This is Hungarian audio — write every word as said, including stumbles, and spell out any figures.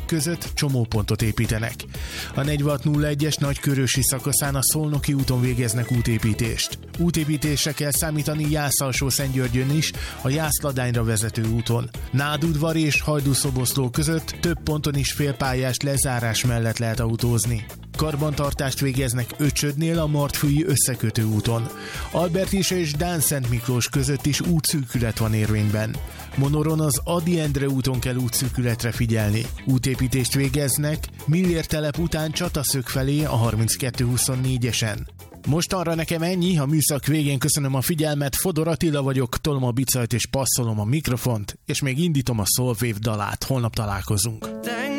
között csomópontot építenek. A negyvenhat nulla egyes nagykörösi szakaszán a Szolnoki úton végeznek útépítést. Útépítésre kell számítani Jász-Alsó-Szentgyörgyön is, a Jász-Ladányra vezető úton. Nádudvar és Hajdú-Szoboszló között több ponton is félpályás lezárás mellett lehet autózni. Karbantartást végeznek Öcsödnél a Martfői összekötő úton. Albertisa és Dán-Szent Miklós között is útszűkület van érvényben. Monoron az Ady Endre úton kell útszűkületre figyelni. Útépítést végeznek Millér telep után Csataszög felé a harminckettő huszonnégyesen. Most arra nekem ennyi, a műszak végén köszönöm a figyelmet, Fodor Attila vagyok, tolom a bicajt és passzolom a mikrofont, és még indítom a Soulwave dalát, holnap találkozunk.